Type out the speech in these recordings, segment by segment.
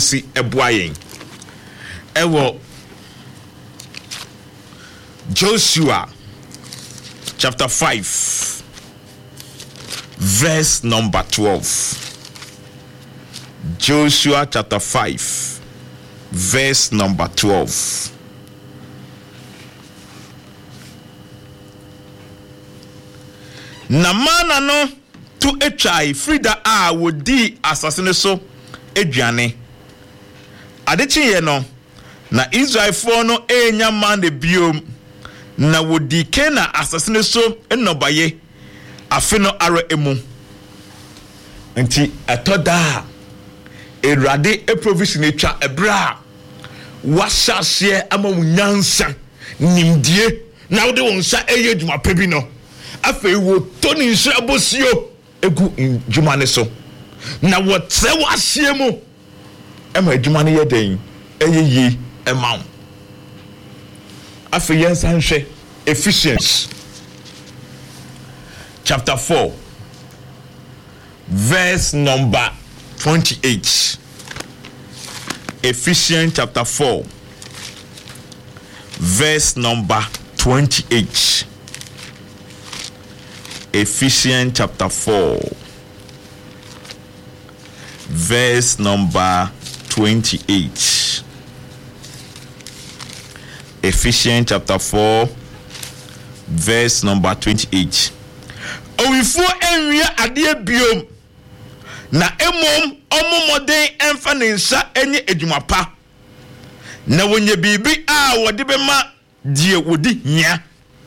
Ebekosi Ebuayen. Ewo Joshua chapter 5 verse number 12. Joshua chapter 5 verse number 12. Namana no to echai Frida a wodi asasene so aduane. Adechi ye no na Israel for no enya man de biom na wodi kena asasene so enobaye afe no ara emu. Nti atoda Erade a provision etwa ebra washashie ama munyansa nimdie na wode wonsa eye dwuma pebi no afei wo toni nhyira bosio egu dwuma ne so na wotre wahye mu ema dwuma ne yeden eyeye ema afei yensa nhwe Ephesians chapter 4 verse number 28. Ephesians chapter 4 verse number 28. Ephesians chapter 4 verse number 28. Ephesians chapter 4 verse number 28. Owifo enwia ade biom na emom omomoden emfa ne nsa enye adwuma pa na wonye bibi a wode bema die wodi hia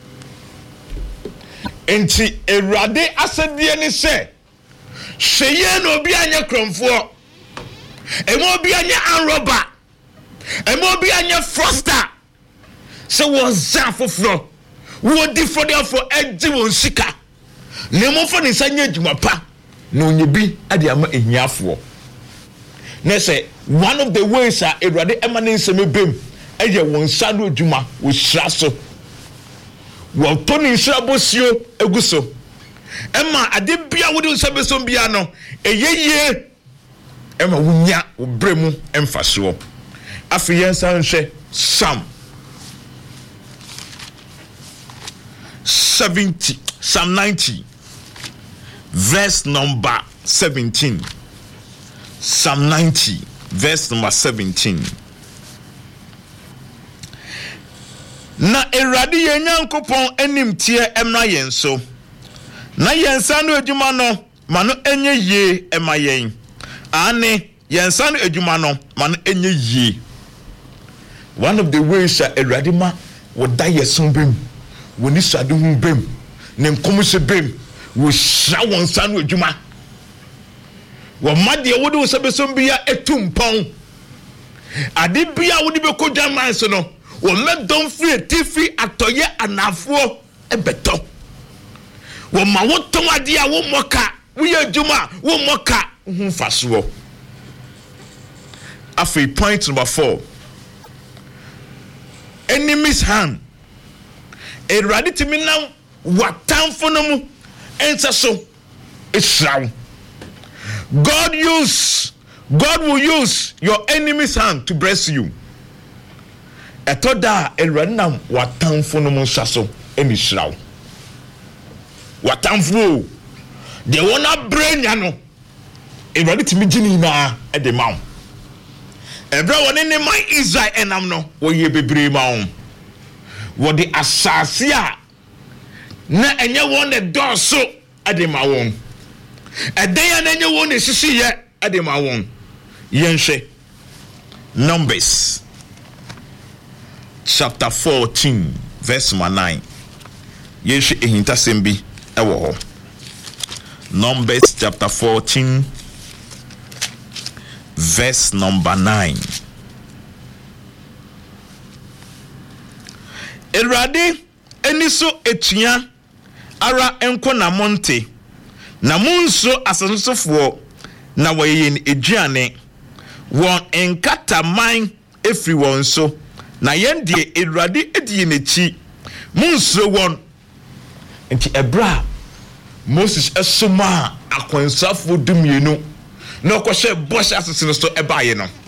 enti Ewurade asadie ne se hweye na obi anya kromfo emo obi anya anroba emo obi anya froster se wonza foforo wodi fodefo edi won sika na mo fa ne nsa nya adwuma pa no nyebi ade ama ehiafo na say one of the ways are Ewurade emane nsem eye won sado adwuma wo hira so wo toni hira bosio eguso ema ade bia wode nsabesom bia no eyeye ema wunya wo bremu emfaso afi yensa nhwe Psalm 90 verse number 17. Psalm 90 verse number 17. Na Ewurade yenyankopon animtie emra yenso na yensa no adwuma no ma no enye ye ema yen ane yensa no adwuma no ma no enye ye. One of the ways that Ewurade ma woda yeson bem woni sadu hu bem ne nkomse bem wo hra won sa no adwuma wo made wo de wo sabesom bia etumpon ade bia wo de bekodwa man so no wo medon free tifi atoye anafo ebeto wo ma wo ton ade a wo moka wo ye adwuma wo moka hu faso afi point number 4 enemy's hand Ewurade timi na watamfo no mu ensa so israel. God will use your enemy's hand to bless you. Etoda Ewurade na watamfo no mu nsa so eni israel. Watamfo de wona brenya no Ewurade timi gini na e de mawo. Ebra woni ne man Israel enam no wo ye bebre mawo. Wo de asase a na enye won e doso ade ma won eden na enye won e sisi ye ade ma won yenhwe Numbers chapter 14 verse 9 yenhwe ehinta sembi ewo ho. Numbers chapter 14 verse number 9. Ewurade eniso etua ara enko na monte na munso asasofo na wayen eduane won enkata man efri won so na yende Ewurade edie nechi munso won enti ebra Moses esoma akwansafo dumienu na okwohye bosh asasene so ebaye no